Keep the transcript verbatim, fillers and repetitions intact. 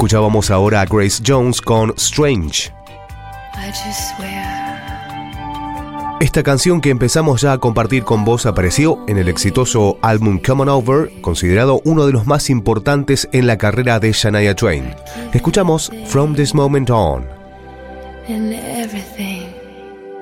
Escuchábamos ahora a Grace Jones con Strange. Esta canción que empezamos ya a compartir con vos apareció en el exitoso álbum Come On Over, considerado uno de los más importantes en la carrera de Shania Twain. Escuchamos From This Moment On. And everything